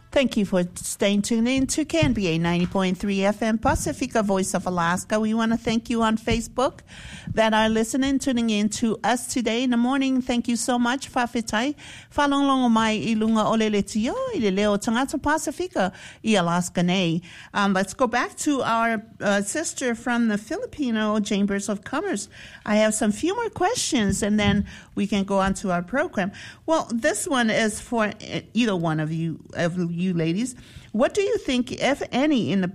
Thank you for staying tuned in to KNBA 90.3 FM Pacifica, Voice of Alaska. We want to thank you on Facebook that are listening, tuning in to us today in the morning. Thank you so much, Fafitai. Falonglongo mai ilunga olele tio, ileleo tangata Pacifica, I Alaska nei. Let's go back to our sister from the Filipino Chambers of Commerce. I have some few more questions, and then we can go on to our program. Well, this one is for either one of you ladies. What do you think, if any, is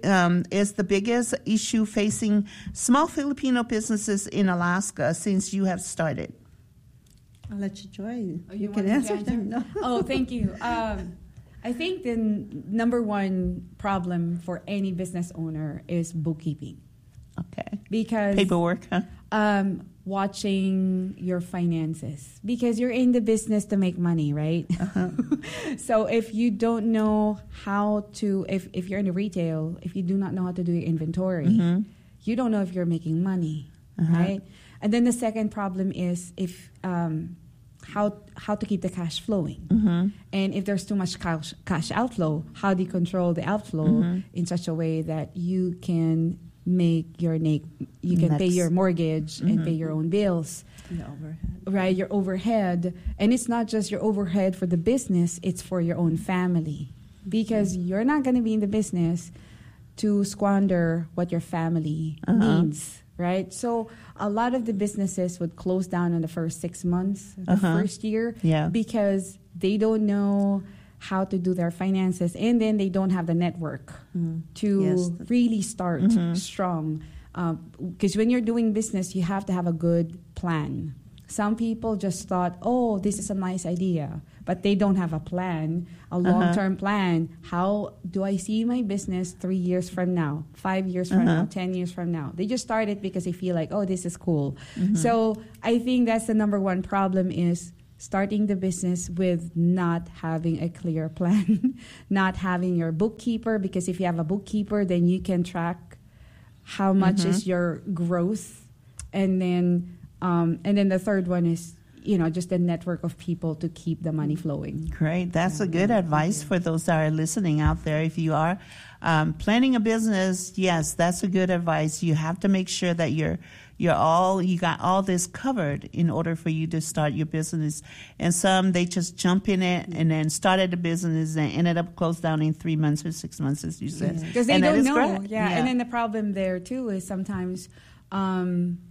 the biggest issue facing small Filipino businesses in Alaska since you have started? I'll let you join. Oh, you can answer them. No. Oh, thank you. I think the number one problem for any business owner is bookkeeping. Okay. Because paperwork, huh? Watching your finances, because you're in the business to make money, right? Uh-huh. So if you don't know how to, if you're in the retail, if you do not know how to do your inventory, you don't know if you're making money, right? And then the second problem is if how to keep the cash flowing, and if there's too much cash outflow, how do you control the outflow in such a way that you can make you can pay your mortgage and pay your own bills, The overhead. right? Your overhead, and it's not just your overhead for the business; it's for your own family, because you're not going to be in the business to squander what your family needs, right? So a lot of the businesses would close down in the first 6 months, the first year, because they don't know how to do their finances, and then they don't have the network to really start strong. Because when you're doing business, you have to have a good plan. Some people just thought, oh, this is a nice idea, but they don't have a plan, a long-term plan. How do I see my business 3 years from now, 5 years from now, 10 years from now? They just start it because they feel like, oh, this is cool. So I think that's the number one problem, is starting the business with not having a clear plan, not having your bookkeeper, because if you have a bookkeeper, then you can track how much is your growth. And then the third one is, just a network of people to keep the money flowing. Great. That's a good advice for those that are listening out there. If you are planning a business, yes, that's a good advice. You have to make sure that you got all this covered in order for you to start your business. And some, they just jump in it and then started the business and ended up closed down in 3 months or 6 months, as you said. Because they don't know. Great. Yeah. And then the problem there too is sometimes